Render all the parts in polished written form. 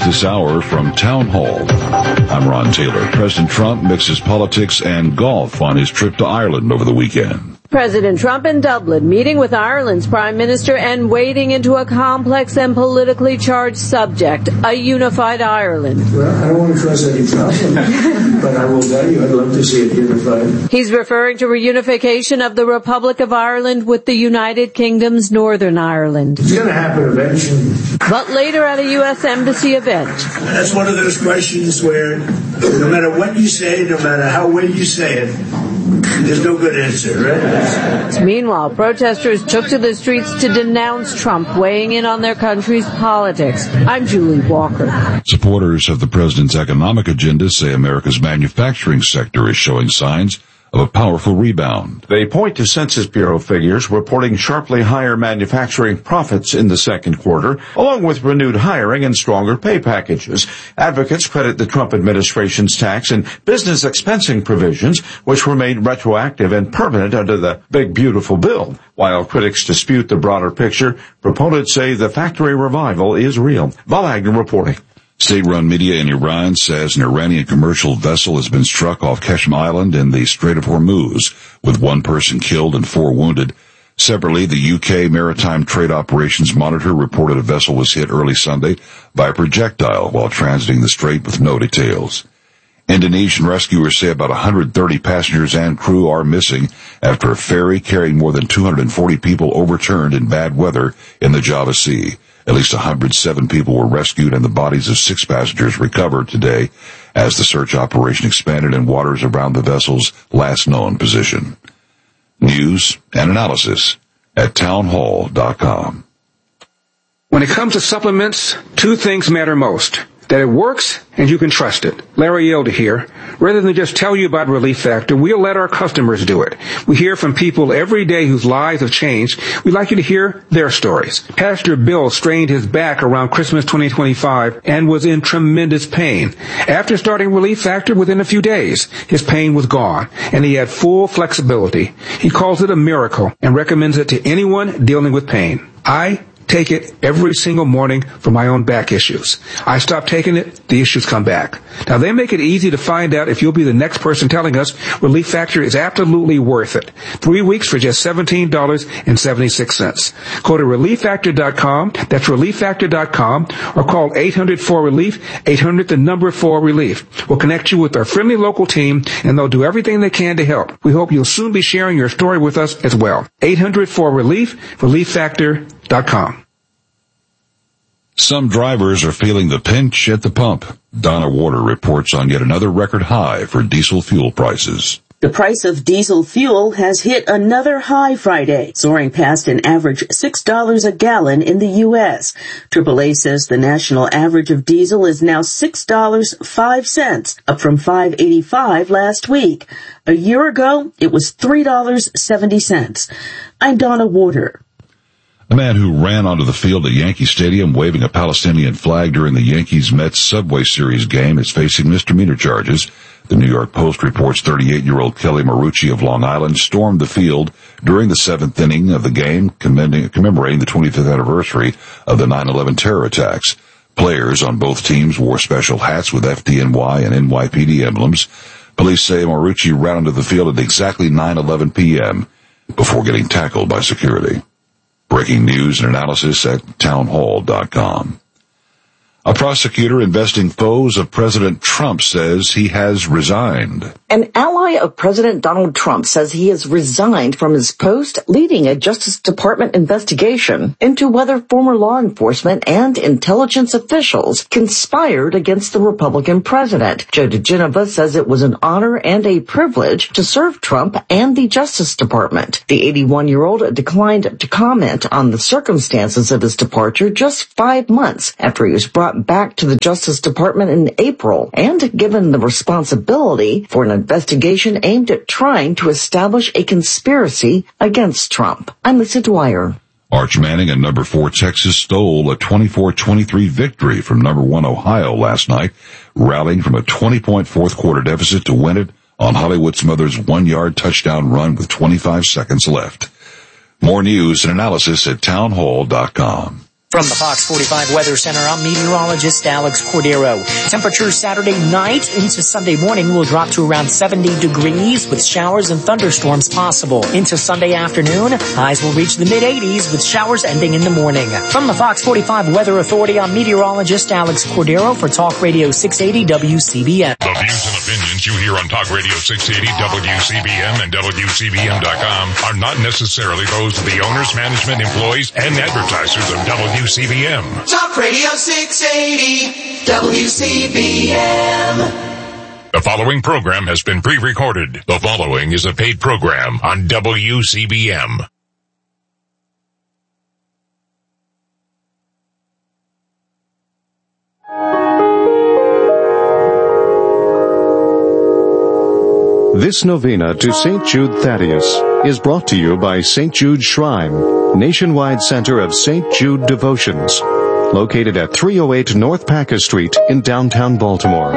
this hour from Town Hall. I'm Ron Taylor. President Trump mixes politics and golf on his trip to Ireland over the weekend. President Trump in Dublin, meeting with Ireland's Prime Minister and wading into a complex and politically charged subject, a unified Ireland. Well, I don't want to cause any problem, but I will tell you I'd love to see it unified. He's referring to reunification of the Republic of Ireland with the United Kingdom's Northern Ireland. It's going to happen eventually. But later at a U.S. Embassy event. That's one of those questions where no matter what you say, no matter how well you say it, there's no good answer, right? Meanwhile, protesters took to the streets to denounce Trump weighing in on their country's politics. I'm Julie Walker. Supporters of the president's economic agenda say America's manufacturing sector is showing signs of a powerful rebound. They point to Census Bureau figures reporting sharply higher manufacturing profits in the second quarter, along with renewed hiring and stronger pay packages. Advocates credit the Trump administration's tax and business expensing provisions, which were made retroactive and permanent under the Big Beautiful Bill. While critics dispute the broader picture, proponents say the factory revival is real. Val Agnew reporting. State-run media in Iran says an Iranian commercial vessel has been struck off Qeshm Island in the Strait of Hormuz, with one person killed and 4 wounded. Separately, the UK Maritime Trade Operations Monitor reported a vessel was hit early Sunday by a projectile while transiting the strait with no details. Indonesian rescuers say about 130 passengers and crew are missing after a ferry carrying more than 240 people overturned in bad weather in the Java Sea. At least 107 people were rescued and the bodies of 6 passengers recovered today as the search operation expanded in waters around the vessel's last known position. News and analysis at townhall.com. When it comes to supplements, 2 things matter most. That it works and you can trust it. Larry Yelda here. Rather than just tell you about Relief Factor, we'll let our customers do it. We hear from people every day whose lives have changed. We'd like you to hear their stories. Pastor Bill strained his back around Christmas 2025 and was in tremendous pain. After starting Relief Factor, within a few days, his pain was gone and he had full flexibility. He calls it a miracle and recommends it to anyone dealing with pain. I take it every single morning for my own back issues. I stop taking it, the issues come back. Now, they make it easy to find out if you'll be the next person telling us Relief Factor is absolutely worth it. 3 weeks for just $17.76. Go to ReliefFactor.com, that's ReliefFactor.com, or call 800-4RELIEF, 800-4RELIEF. We'll connect you with our friendly local team, and they'll do everything they can to help. We hope you'll soon be sharing your story with us as well. 800-4RELIEF, ReliefFactor.com. Some drivers are feeling the pinch at the pump. Donna Warder reports on yet another record high for diesel fuel prices. The price of diesel fuel has hit another high Friday, soaring past an average $6 a gallon in the U.S. AAA says the national average of diesel is now $6.05, up from $5.85 last week. A year ago, it was $3.70. I'm Donna Warder. A man who ran onto the field at Yankee Stadium waving a Palestinian flag during the Yankees-Mets Subway Series game is facing misdemeanor charges. The New York Post reports 38-year-old Kelly Marucci of Long Island stormed the field during the 7th inning of the game, commemorating the 25th anniversary of the 9/11 terror attacks. Players on both teams wore special hats with FDNY and NYPD emblems. Police say Marucci ran onto the field at exactly 9:11 p.m. before getting tackled by security. Breaking news and analysis at townhall.com. A prosecutor investing foes of President Trump says he has resigned. An ally of President Donald Trump says he has resigned from his post leading a Justice Department investigation into whether former law enforcement and intelligence officials conspired against the Republican president. Joe DeGenova says it was an honor and a privilege to serve Trump and the Justice Department. The 81-year-old declined to comment on the circumstances of his departure just 5 months after he was brought back to the Justice Department in April and given the responsibility for an investigation aimed at trying to establish a conspiracy against Trump. I'm Lisa Dwyer. Arch Manning and number 4 Texas stole a 24-23 victory from number 1 Ohio last night, rallying from a 20-point fourth quarter deficit to win it on Hollywood Smothers' 1-yard touchdown run with 25 seconds left. More news and analysis at townhall.com. From the Fox 45 Weather Center, I'm meteorologist Alex Cordero. Temperatures Saturday night into Sunday morning will drop to around 70 degrees with showers and thunderstorms possible. Into Sunday afternoon, highs will reach the mid-80s with showers ending in the morning. From the Fox 45 Weather Authority, I'm meteorologist Alex Cordero for Talk Radio 680 WCBM. The views and opinions you hear on Talk Radio 680 WCBM and WCBM.com are not necessarily those of the owners, management, employees, and advertisers of WCBM. Talk Radio 680 WCBM. The following program has been pre-recorded. The following is a paid program on WCBM. This novena to St. Jude Thaddeus is brought to you by St. Jude Shrine, nationwide center of St. Jude devotions, located at 308 North Paca Street in downtown Baltimore.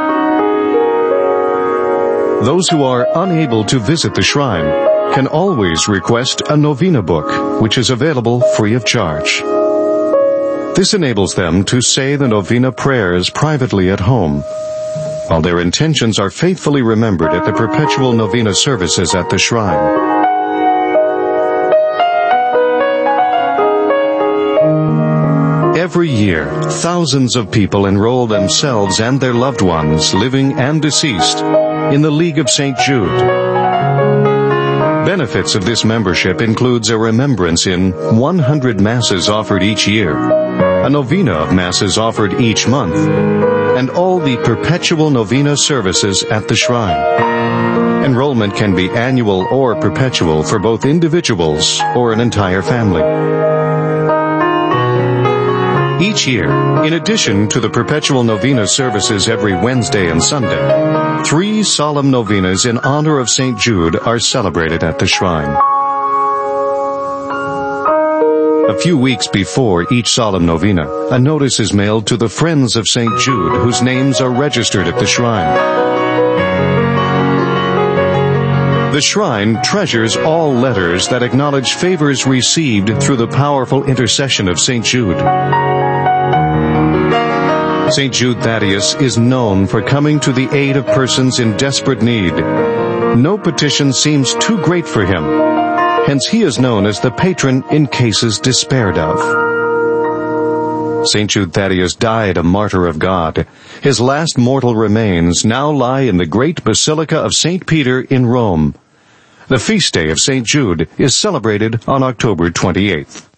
Those who are unable to visit the shrine can always request a novena book, which is available free of charge. This enables them to say the novena prayers privately at home, while their intentions are faithfully remembered at the perpetual novena services at the shrine. Every year, thousands of people enroll themselves and their loved ones, living and deceased, in the League of St. Jude. Benefits of this membership includes a remembrance in 100 masses offered each year, a novena of masses offered each month, and all the perpetual novena services at the shrine. Enrollment can be annual or perpetual for both individuals or an entire family. Each year, in addition to the perpetual novena services every Wednesday and Sunday, 3 solemn novenas in honor of St. Jude are celebrated at the shrine. A few weeks before each solemn novena, a notice is mailed to the Friends of St. Jude, whose names are registered at the shrine. The shrine treasures all letters that acknowledge favors received through the powerful intercession of St. Jude. St. Jude Thaddeus is known for coming to the aid of persons in desperate need. No petition seems too great for him. Hence he is known as the patron in cases despaired of. St. Jude Thaddeus died a martyr of God. His last mortal remains now lie in the great Basilica of St. Peter in Rome. The feast day of St. Jude is celebrated on October 28th.